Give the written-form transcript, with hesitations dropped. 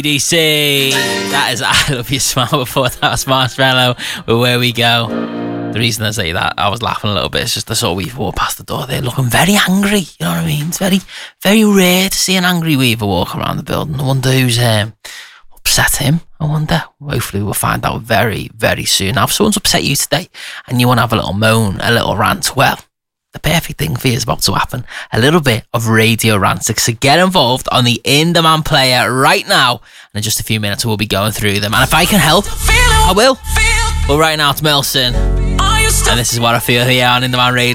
DC. That is I Love You Smile. Before that was Marshmello with Where We Go. The reason I say that, I was laughing a little bit, it's just I saw Weaver walk past the door there looking very angry. You know what I mean? It's very, very rare to see an angry Weaver walk around the building. I wonder who's upset him. I wonder. Hopefully we'll find out very, very soon. Now, if someone's upset you today and you want to have a little moan, a little rant, well, the perfect thing for you is about to happen. A little bit of radio ranting. So get involved on the In Demand player right now. And in just a few minutes, we'll be going through them. And if I can help, I will. But right now, it's Milson. And this is what I feel here on In Demand Radio.